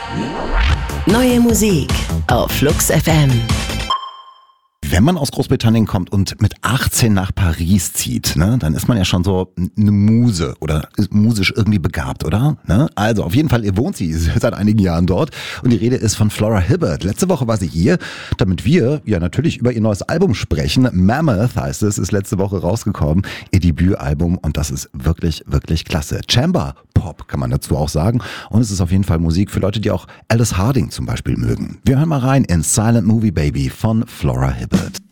Neue Musik auf Flux FM. Wenn man aus Großbritannien kommt und mit 18 nach Paris zieht, ne, dann ist man ja schon so eine Muse oder ist musisch irgendwie begabt, oder? Ne? Also auf jeden Fall, ihr wohnt sie seit einigen Jahren dort und die Rede ist von Flora Hibbert. Letzte Woche war sie hier, damit wir ja natürlich über ihr neues Album sprechen. Mammoth heißt es, ist letzte Woche rausgekommen, ihr Debütalbum und das ist wirklich, wirklich klasse. Chamber Pop kann man dazu auch sagen und es ist auf jeden Fall Musik für Leute, die auch Alice Harding zum Beispiel mögen. Wir hören mal rein in Silent Movie Baby von Flora Hibbert.